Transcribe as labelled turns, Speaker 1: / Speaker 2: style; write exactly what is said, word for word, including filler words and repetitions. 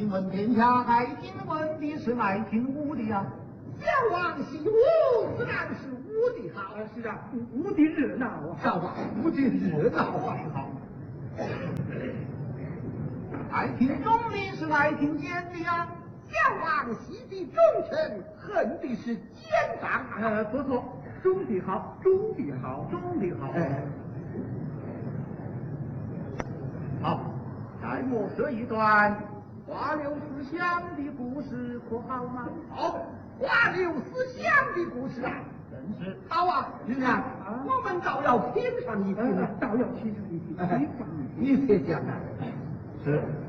Speaker 1: 听闻天下，爱听闻的是爱听武的呀。
Speaker 2: 小王习武，自然是武的好。
Speaker 3: 是啊，武的热闹啊，
Speaker 2: 小王武的热闹啊，好。
Speaker 1: 爱听忠的是爱听奸的呀。
Speaker 2: 小王习的忠臣，恨的是奸党。
Speaker 3: 呃，不错，忠的好，忠的好，忠的好。
Speaker 1: 哎，好，再莫说一段花柳思乡的故事，可好吗？
Speaker 2: 好，花柳思乡的故事啊，
Speaker 1: 真是
Speaker 2: 好啊！你看，我们倒要品上一品，
Speaker 3: 倒要品上一品，
Speaker 2: 哎，你别讲啊。
Speaker 1: 是。